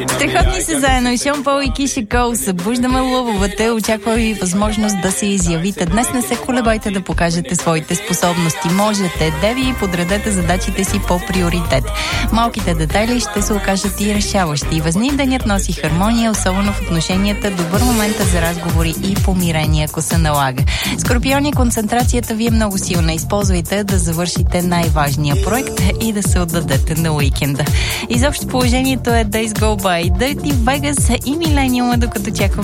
Страхотни са заедно и Шон Пол и Киша Кол. Събуждаме лъвовете. Очаква ви възможност да се изявите. Днес не се колебайте да покажете своите способности. Можете да ви подредете задачите си по приоритет. Малките детайли ще се окажат и решаващи. Денят носи хармония, особено в отношенията. Добър момент за разговори и помирение, ако се налага. Скорпиони, концентрацията ви е много силна. Използвайте да завършите най-важния проект и да се отдадете на уикенда. Изобщо положението е Days Go By, Dirty Vegas и Millennium, докато чакаме